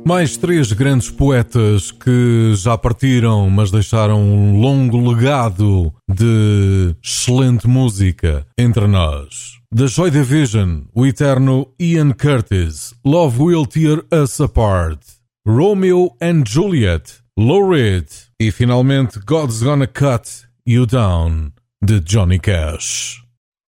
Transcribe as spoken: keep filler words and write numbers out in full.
Mais três grandes poetas que já partiram, mas deixaram um longo legado de excelente música entre nós. Da Joy Division, o eterno Ian Curtis, Love Will Tear Us Apart. Romeo and Juliet, Lou Reed. E finalmente God's Gonna Cut You Down, de Johnny Cash.